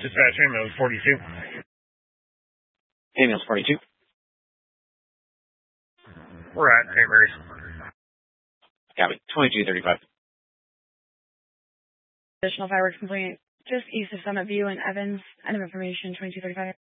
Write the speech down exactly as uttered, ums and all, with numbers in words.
Dispatch ambulance forty-two. Ambulance forty-two. We're at Saint Mary's. Copy. twenty-two thirty-five. Additional fireworks complaint just east of Summit View and Evans. End of information, twenty-two thirty-five.